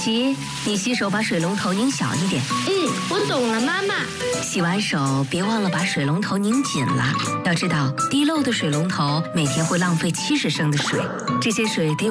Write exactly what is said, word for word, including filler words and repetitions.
琪，你洗手把水龙头拧小一点。 嗯，我懂了，妈妈。 洗完手别忘了把水龙头拧紧了。要知道，滴漏的水龙头每天会浪费七十升的水，这些水得有